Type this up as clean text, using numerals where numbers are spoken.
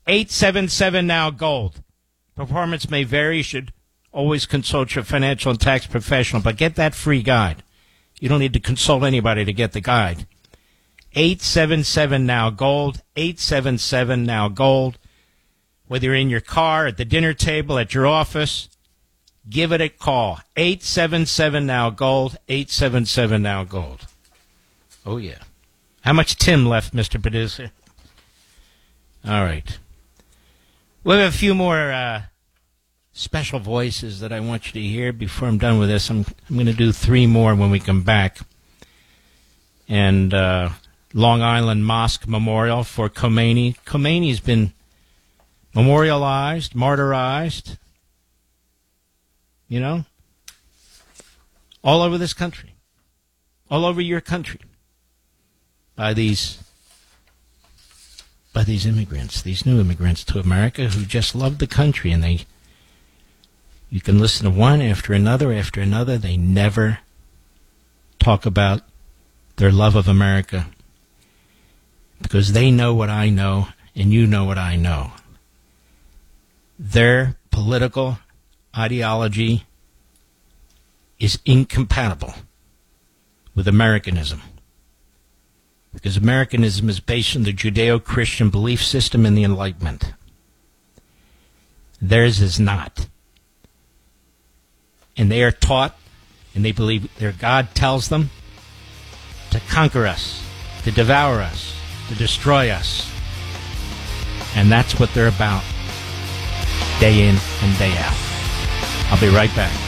877 now gold. Performance may vary. You should always consult your financial and tax professional, but get that free guide. You don't need to consult anybody to get the guide. 877 now gold. 877 now gold. Whether you're in your car, at the dinner table, at your office, give it a call. 877 now gold. 877 now gold. Oh yeah. How much Tim left, Mr. Producer? All right. We have a few more special voices that I want you to hear before I'm done with this. I'm going to do 3 more when we come back. And Long Island Mosque Memorial for Khomeini. Khomeini's been memorialized, martyrized, you know, all over this country, all over your country, by these immigrants, these new immigrants to America who just love the country, and you can listen to one after another. They never talk about their love of America because they know what I know and you know what I know. Their political ideology is incompatible with Americanism. Because Americanism is based on the Judeo-Christian belief system and the Enlightenment. Theirs is not. And they are taught, and they believe their God tells them to conquer us, to devour us, to destroy us. And that's what they're about, day in and day out. I'll be right back.